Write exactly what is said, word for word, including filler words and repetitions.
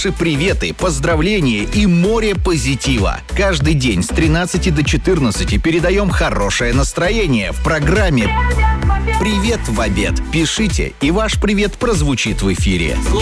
Приветы, поздравления и море позитива. Каждый день с тринадцати до четырнадцати передаем хорошее настроение в программе «Привет в обед». Пишите, и ваш привет прозвучит в эфире.